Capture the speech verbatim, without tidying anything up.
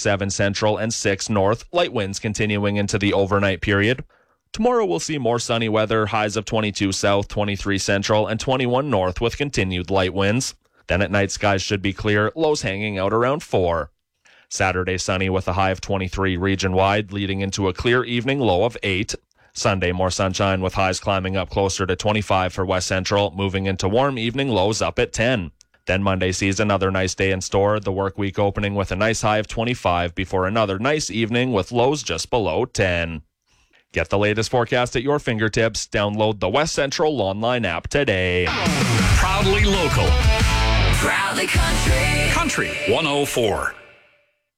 seven central and six north. Light winds continuing into the overnight period. Tomorrow we'll see more sunny weather, highs of twenty-two south, twenty-three central, and twenty-one north with continued light winds. Then at night, skies should be clear, lows hanging out around four. Saturday sunny with a high of twenty-three region-wide, leading into a clear evening low of eight. Sunday, more sunshine with highs climbing up closer to twenty-five for West Central, moving into warm evening lows up at ten. Then Monday sees another nice day in store, the work week opening with a nice high of twenty-five before another nice evening with lows just below ten. Get the latest forecast at your fingertips. Download the West Central Lawnline app today. Proudly local. Proudly country. Country one oh four.